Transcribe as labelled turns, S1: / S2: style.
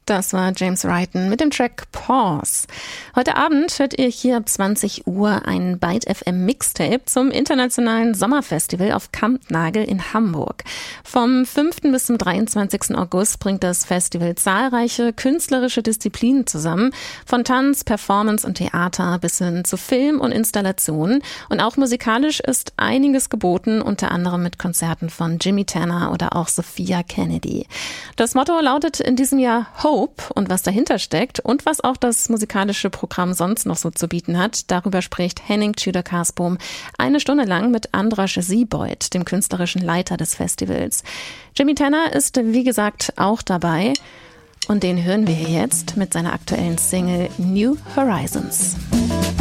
S1: Das war James Wrighton mit dem Track Pause. Heute Abend hört ihr hier ab 20 Uhr ein Byte FM Mixtape zum internationalen Sommerfestival auf Kampnagel in Hamburg. Vom 5. bis zum 23. August bringt das Festival zahlreiche künstlerische Disziplinen zusammen, von Tanz, Performance und Theater bis hin zu Film und Installationen. Und auch musikalisch ist einiges geboten, unter anderem mit Konzerten von Jimmy Tanner oder auch Sophia Kennedy. Das Motto lautet in diesem Jahr Hope, und was dahinter steckt und was auch das musikalische Programm sonst noch so zu bieten hat, darüber spricht Henning Tschüder-Karsbohm 1 Stunde lang mit Andras Siebold, dem künstlerischen Leiter des Festivals. Jimmy Tanner ist, wie gesagt, auch dabei und den hören wir jetzt mit seiner aktuellen Single New Horizons.